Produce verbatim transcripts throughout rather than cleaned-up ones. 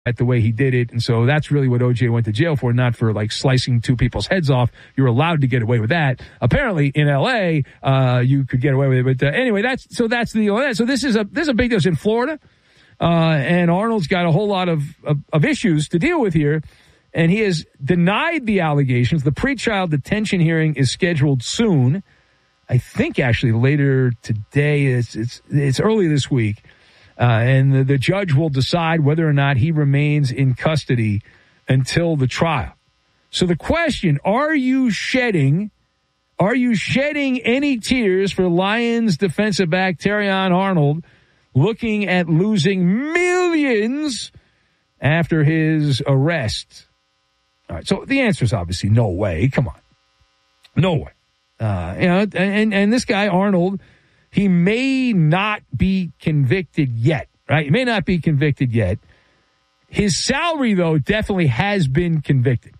at the way he did it. And so that's really what O J went to jail for, not for like slicing two people's heads off. You're allowed to get away with that. Apparently in L A, uh, you could get away with it. But uh, anyway, that's, so that's the, so this is a, this is a big deal. It's in Florida. Uh, and Arnold's got a whole lot of, of, of issues to deal with here. And he has denied the allegations. The pretrial detention hearing is scheduled soon. I think actually later today. It's, it's, it's early this week. Uh, and the, the judge will decide whether or not he remains in custody until the trial. So the question, are you shedding, are you shedding any tears for Lions defensive back Terrion Arnold looking at losing millions after his arrest? All right, so the answer is obviously no way. Come on. No way. Uh, you know, and, and this guy, Arnold, he may not be convicted yet, right? He may not be convicted yet. His salary, though, definitely has been convicted.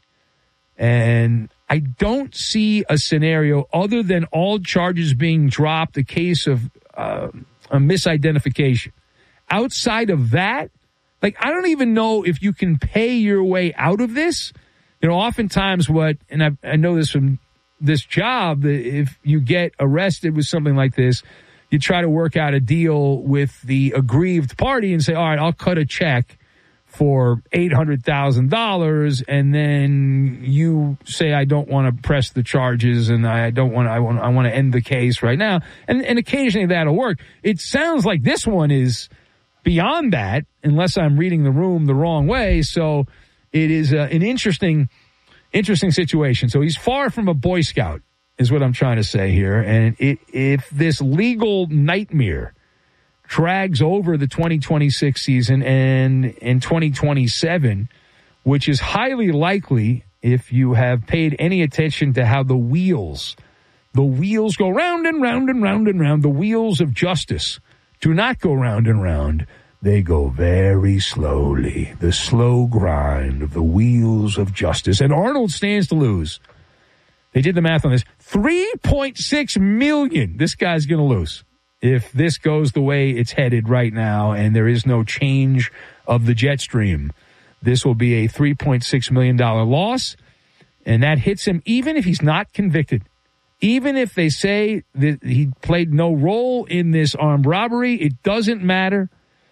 And I don't see a scenario other than all charges being dropped, a case of uh, a misidentification. Outside of that, like, I don't even know if you can pay your way out of this. You know, oftentimes what, and I, I know this from this job, if you get arrested with something like this, you try to work out a deal with the aggrieved party and say, all right, I'll cut a check for eight hundred thousand dollars, and then you say, I don't want to press the charges and I don't want to, I want, I want to end the case right now. And, and occasionally that'll work. It sounds like this one is beyond that, unless I'm reading the room the wrong way. So it is uh, an interesting Interesting situation. So he's far from a Boy Scout, is what I'm trying to say here. And it, if this legal nightmare drags over the twenty twenty-six season and in twenty twenty-seven, which is highly likely if you have paid any attention to how the wheels, the wheels go round and round and round and round, the wheels of justice do not go round and round. They go very slowly, the slow grind of the wheels of justice. And Arnold stands to lose. They did the math on this. three point six million dollars this guy's going to lose if this goes the way it's headed right now and there is no change of the jet stream. This will be a three point six million dollars loss, and that hits him even if he's not convicted. Even if they say that he played no role in this armed robbery, it doesn't matter.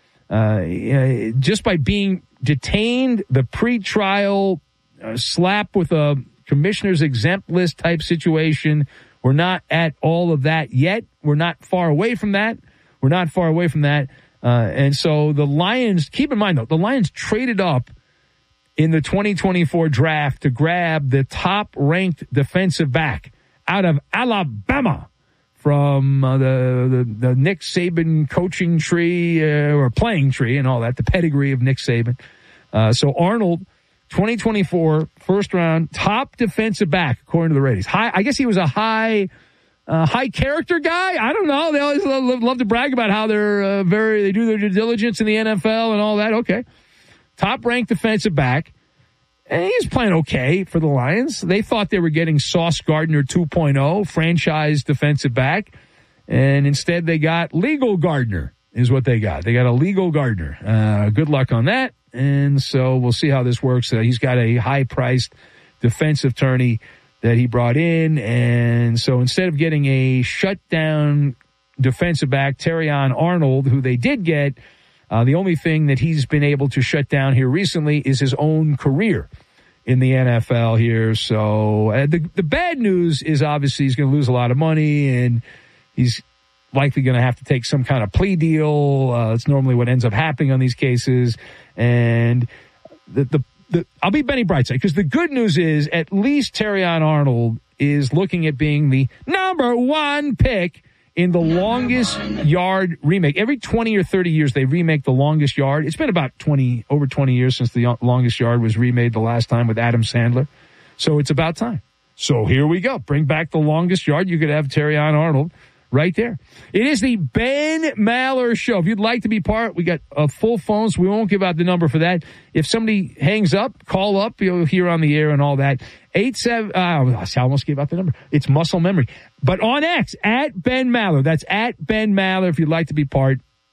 Uh, just by being detained, the pretrial uh, slap with a commissioner's exempt list type situation. We're not at all of that yet. We're not far away from that. We're not far away from that. Uh, and so the Lions, keep in mind though, the Lions traded up in the twenty twenty-four draft to grab the top ranked defensive back out of Alabama. From uh, the, the the Nick Saban coaching tree uh, or playing tree and all that, the pedigree of Nick Saban. Uh, so Arnold, twenty twenty-four first round top defensive back according to the ratings. High, I guess he was a high uh, high character guy. I don't know. They always love, love to brag about how they're uh, very they do their due diligence in the N F L and all that. Okay, top ranked defensive back. And he's playing okay for the Lions. They thought they were getting Sauce Gardner two point oh, franchise defensive back. And instead they got legal Gardner is what they got. They got a legal Gardner. Uh, good luck on that. And so we'll see how this works. Uh, he's got a high-priced defensive attorney that he brought in. And so instead of getting a shutdown defensive back, Terrion Arnold, who they did get, Uh, the only thing that he's been able to shut down here recently is his own career in the N F L here. So uh, the the bad news is obviously he's going to lose a lot of money, and he's likely going to have to take some kind of plea deal. Uh, it's normally what ends up happening on these cases. And the the, the I'll be Benny Brightside, because the good news is at least Terrion Arnold is looking at being the number one pick in the longest yard remake. Every twenty or thirty years, they remake the longest yard. It's been about twenty, over twenty years since the longest yard was remade the last time with Adam Sandler. So it's about time. So here we go. Bring back the longest yard. You could have Terrion Arnold right there. It is the Ben Maller Show. If you'd like to be part, we got a full phone, so we won't give out the number for that. If somebody hangs up, call up. You'll hear on the air and all that. Eight seven. Uh, I almost gave out the number. It's muscle memory. But on X, at Ben Maller. That's at Ben Maller if you'd like to be part.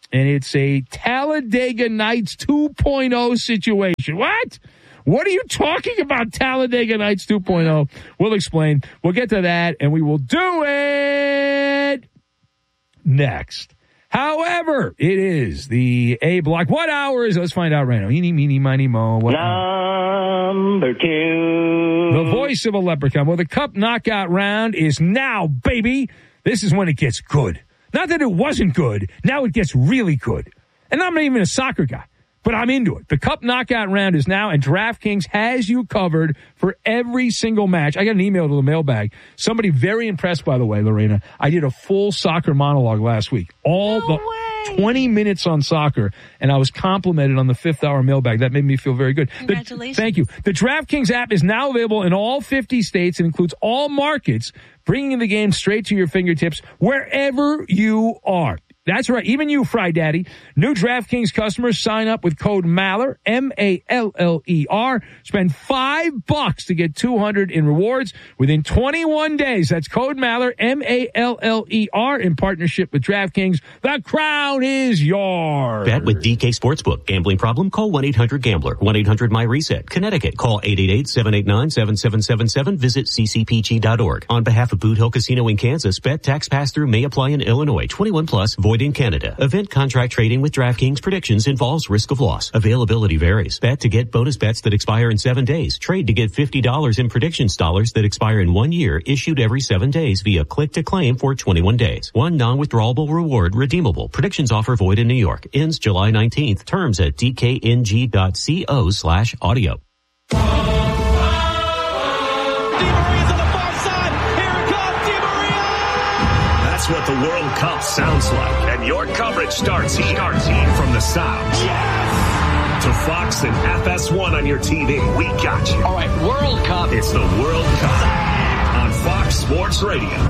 and it's a Talladega Nights two point oh situation. What? What are you talking about, Talladega Nights two point oh? We'll explain. We'll get to that, and we will do it next. However, it is the A block. What hour is it? Let's find out right now. Eeny, meeny, miny, mo. What Number two. The voice of a leprechaun. Well, the Cup knockout round is now, baby. This is when it gets good. Not that it wasn't good. Now it gets really good. And I'm not even a soccer guy, but I'm into it. The Cup knockout round is now, and DraftKings has you covered for every single match. I got an email to the mailbag. Somebody very impressed, by the way, Lorena. I did a full soccer monologue last week. All no the way. twenty minutes on soccer, and I was complimented on the fifth hour mailbag. That made me feel very good. Congratulations. The, thank you. The DraftKings app is now available in all fifty states and includes all markets, bringing the game straight to your fingertips wherever you are. That's right. Even you, Fry Daddy. New DraftKings customers sign up with code Maller, M A L L E R. Spend five bucks to get two hundred in rewards within twenty-one days. That's code Maller, M A L L E R, in partnership with DraftKings. The crown is yours. Bet with D K Sportsbook. Gambling problem? Call one eight hundred gambler. one eight hundred my reset. Connecticut. Call eight eight eight, seven eight nine, seven seven seven seven. Visit c c p g dot org. On behalf of Boot Hill Casino in Kansas, bet tax pass-through may apply in Illinois. twenty-one plus, void in Canada. Event contract trading with DraftKings predictions involves risk of loss. Availability varies. Bet to get bonus bets that expire in seven days. Trade to get fifty dollars in predictions dollars that expire in one year, issued every seven days via click to claim for twenty-one days. One non-withdrawable reward redeemable. Predictions offer void in New York. Ends July nineteenth. Terms at d k n g dot co slash audio. That's what the World Cup sounds like. And your coverage starts here. Starts here. From the South. Yes! To Fox and F S one on your T V. We got you. All right, World Cup. It's the World Cup on Fox Sports Radio.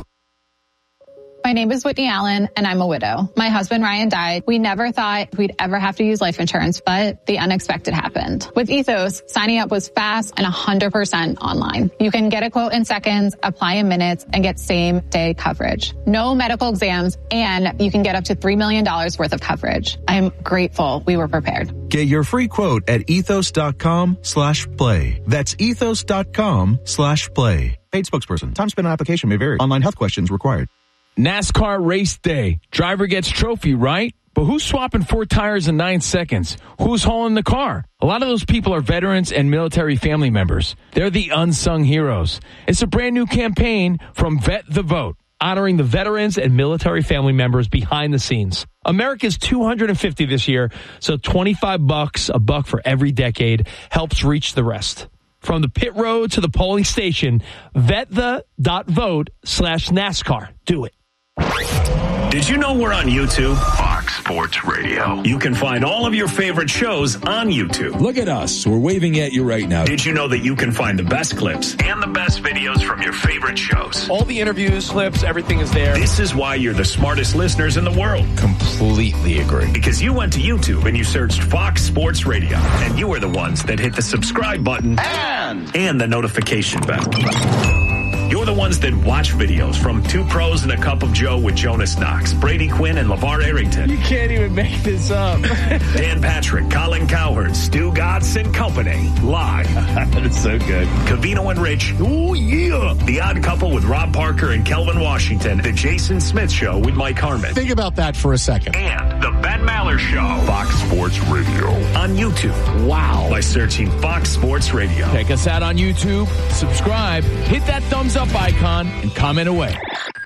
My name is Whitney Allen, and I'm a widow. My husband, Ryan, died. We never thought we'd ever have to use life insurance, but the unexpected happened. With Ethos, signing up was fast and one hundred percent online. You can get a quote in seconds, apply in minutes, and get same-day coverage. No medical exams, and you can get up to three million dollars worth of coverage. I'm grateful we were prepared. Get your free quote at ethos.com slash play. That's ethos.com slash play. Paid spokesperson. Time spent on application may vary. Online health questions required. NASCAR race day. Driver gets trophy, right? But who's swapping four tires in nine seconds? Who's hauling the car? A lot of those people are veterans and military family members. They're the unsung heroes. It's a brand new campaign from Vet the Vote, honoring the veterans and military family members behind the scenes. America's two hundred fifty this year, so twenty-five bucks, a buck for every decade, helps reach the rest. From the pit road to the polling station, vetthe.vote slash NASCAR. Do it. Did you know we're on YouTube? Fox Sports Radio. You can find all of your favorite shows on YouTube. Look at us. We're waving at you right now. Did you know that you can find the best clips and the best videos from your favorite shows? All the interviews, clips, everything is there. This is why you're the smartest listeners in the world. Completely agree. Because you went to YouTube and you searched Fox Sports Radio. And you are the ones that hit the subscribe button and, and the notification bell. You're the ones that watch videos from Two Pros and a Cup of Joe with Jonas Knox, Brady Quinn, and LeVar Arrington. You can't even make this up. Dan Patrick, Colin Cowherd, Stu Gatz and Company. Live. That's so good. Covino and Rich. Oh, yeah. The Odd Couple with Rob Parker and Kelvin Washington. The Jason Smith Show with Mike Harmon. Think about that for a second. And the Ben Maller Show. Fox Sports Radio. On YouTube. Wow. By searching Fox Sports Radio. Check us out on YouTube. Subscribe. Hit that thumbs up icon and comment away.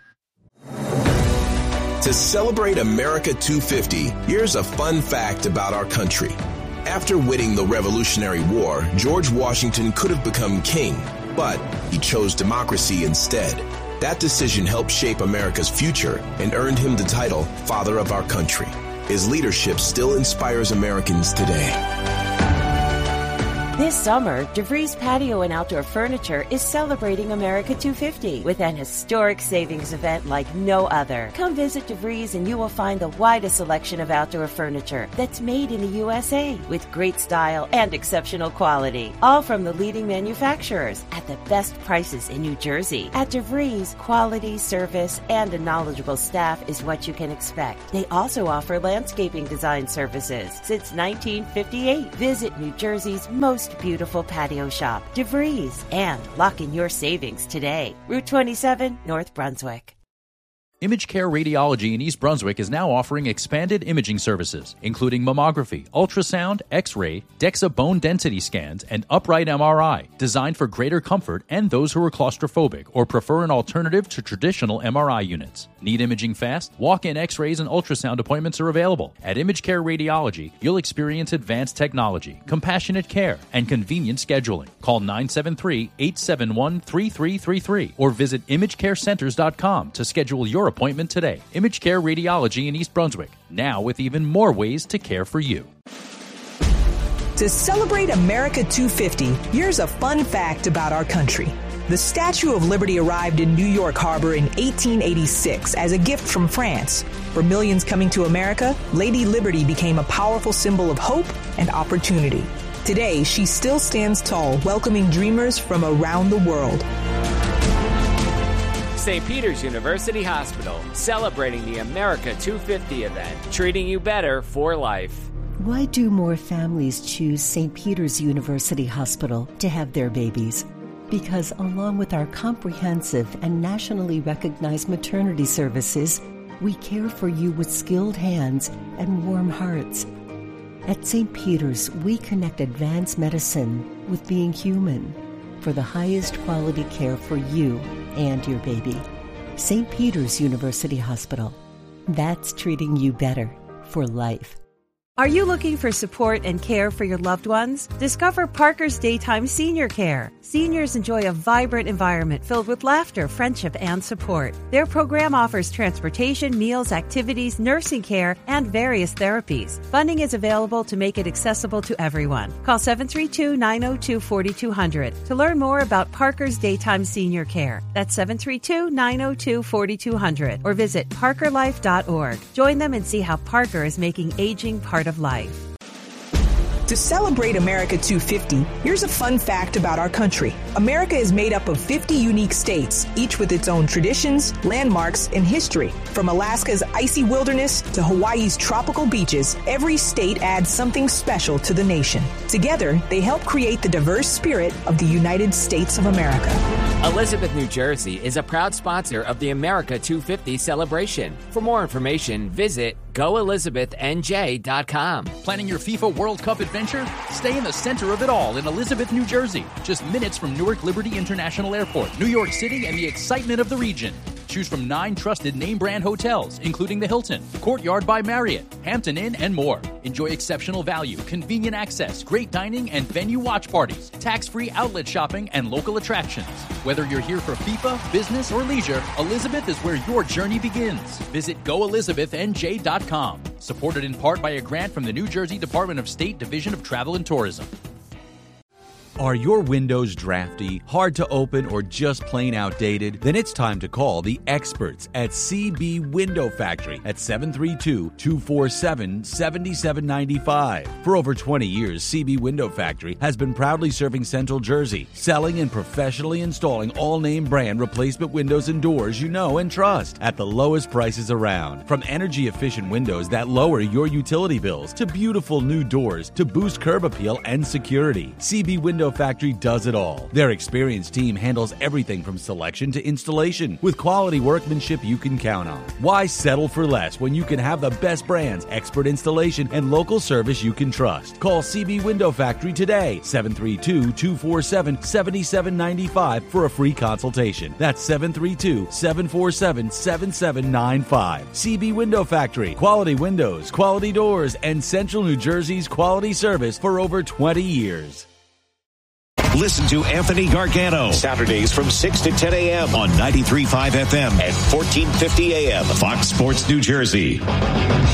To celebrate America two fifty, here's a fun fact about our country. After winning the Revolutionary War, George Washington could have become king, but he chose democracy instead. That decision helped shape America's future and earned him the title Father of our country. His leadership still inspires Americans today. This summer, DeVries Patio and Outdoor Furniture is celebrating America two fifty with an historic savings event like no other. Come visit DeVries and you will find the widest selection of outdoor furniture that's made in the U S A with great style and exceptional quality. All from the leading manufacturers at the best prices in New Jersey. At DeVries, quality, service, and a knowledgeable staff is what you can expect. They also offer landscaping design services since nineteen fifty-eight. Visit New Jersey's most beautiful patio shop, DeVries, and lock in your savings today. Route twenty-seven, North Brunswick. ImageCare Radiology in East Brunswick is now offering expanded imaging services, including mammography, ultrasound, X-ray, DEXA bone density scans, and upright M R I, designed for greater comfort and those who are claustrophobic or prefer an alternative to traditional M R I units. Need imaging fast? Walk-in X-rays and ultrasound appointments are available. At ImageCare Radiology, you'll experience advanced technology, compassionate care, and convenient scheduling. Call nine seven three, eight seven one, three three three three or visit image care centers dot com to schedule your appointment today. ImageCare Radiology in East Brunswick, now with even more ways to care for you. To celebrate America two fifty, here's a fun fact about our country. The Statue of Liberty arrived in New York Harbor in eighteen eighty-six as a gift from France. For millions coming to America, Lady Liberty became a powerful symbol of hope and opportunity. Today, she still stands tall, welcoming dreamers from around the world. Saint Peter's University Hospital, celebrating the America two fifty event, treating you better for life. Why do more families choose Saint Peter's University Hospital to have their babies? Because along with our comprehensive and nationally recognized maternity services, we care for you with skilled hands and warm hearts. At Saint Peter's, we connect advanced medicine with being human for the highest quality care for you and your baby. Saint Peter's University Hospital. That's treating you better for life. Are you looking for support and care for your loved ones? Discover Parker's Daytime Senior Care. Seniors enjoy a vibrant environment filled with laughter, friendship, and support. Their program offers transportation, meals, activities, nursing care, and various therapies. Funding is available to make it accessible to everyone. Call seven three two, nine zero two, four two zero zero to learn more about Parker's Daytime Senior Care. That's seven three two, nine zero two, four two zero zero or visit parker life dot org. Join them and see how Parker is making aging part of life. To celebrate America two fifty, here's a fun fact about our country. America is made up of fifty unique states, each with its own traditions, landmarks, and history. From Alaska's icy wilderness to Hawaii's tropical beaches, every state adds something special to the nation. Together, they help create the diverse spirit of the United States of America. Elizabeth, New Jersey is a proud sponsor of the America two fifty celebration. For more information, visit go elizabeth n j dot com. Planning your FIFA World Cup adventure? Stay in the center of it all in Elizabeth, New Jersey. Just minutes from Newark Liberty International Airport, New York City, and the excitement of the region. Choose from nine trusted name brand hotels, including the Hilton, Courtyard by Marriott, Hampton Inn, and more. Enjoy exceptional value, convenient access, great dining, and venue watch parties, tax-free outlet shopping, and local attractions. Whether you're here for FIFA, business, or leisure, Elizabeth is where your journey begins. Visit go elizabeth n j dot com. Supported in part by a grant from the New Jersey Department of State Division of Travel and Tourism. Are your windows drafty, hard to open, or just plain outdated? Then it's time to call the experts at C B Window Factory at seven three two, two four seven, seven seven nine five. For over twenty years, C B Window Factory has been proudly serving Central Jersey, selling and professionally installing all name brand replacement windows and doors you know and trust at the lowest prices around. From energy-efficient windows that lower your utility bills to beautiful new doors to boost curb appeal and security, C B Window Factory does it all. Their experienced team handles everything from selection to installation with quality workmanship you can count on. Why settle for less when you can have the best brands, expert installation, and local service you can trust? Call C B Window Factory today, seven three two, two four seven, seven seven nine five for a free consultation. That's seven three two, seven four seven, seven seven nine five. C B Window Factory. Quality windows, quality doors, and Central New Jersey's quality service for over twenty years. Listen to Anthony Gargano Saturdays from six to ten a.m. on ninety-three point five F M and fourteen fifty A M Fox Sports New Jersey.